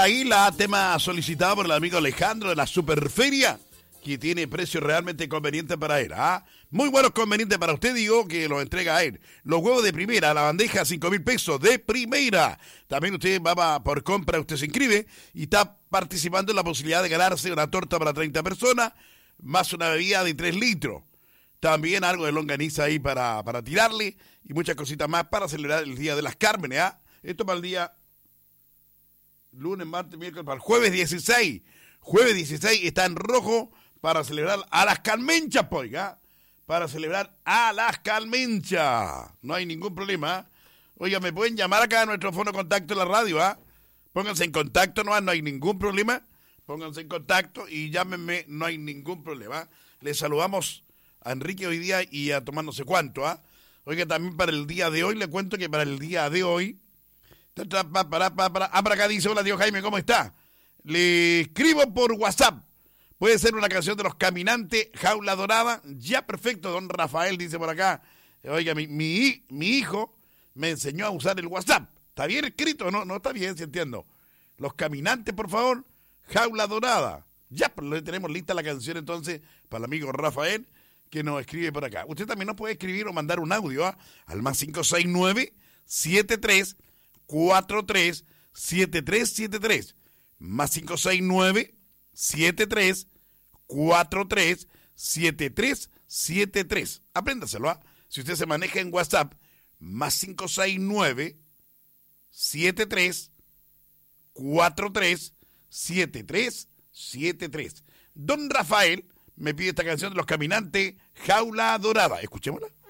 Ahí la tema solicitado por el amigo Alejandro de la Superferia, que tiene precio realmente conveniente para él. Muy buenos convenientes para usted, digo, que los entrega a él. Los huevos de primera, la bandeja, 5.000 pesos de primera. También usted va por compra, usted se inscribe y está participando en la posibilidad de ganarse una torta para 30 personas, más una bebida de 3 litros. También algo de longaniza ahí para tirarle y muchas cositas más para celebrar el Día de las Cármenes. Esto para el día lunes, martes, miércoles, para el jueves 16. Jueves 16 está en rojo para celebrar a las Calmenchas, poiga. Para celebrar a las Calmenchas. No hay ningún problema. Oiga, me pueden llamar acá a nuestro fono contacto en la radio, Pónganse en contacto, no hay ningún problema. Pónganse en contacto y llámenme, no hay ningún problema. Les saludamos a Enrique hoy día y a Tomás no sé cuánto, Oiga, también para el día de hoy, le cuento que para el día de hoy, para acá dice, hola tío Jaime, ¿cómo está? Le escribo por WhatsApp. Puede ser una canción de Los Caminantes, Jaula Dorada. Ya perfecto, don Rafael dice por acá. Oiga, mi hijo me enseñó a usar el WhatsApp. ¿Está bien escrito? No está bien, si entiendo. Los Caminantes, por favor, Jaula Dorada. Ya tenemos lista la canción entonces para el amigo Rafael, que nos escribe por acá. Usted también nos puede escribir o mandar un audio al más 569-7343-7373. Más 569-7343-7373. Apréndaselo, Si usted se maneja en WhatsApp, más 569-7343-7373. Don Rafael me pide esta canción de Los Caminantes, Jaula Dorada. Escuchémosla.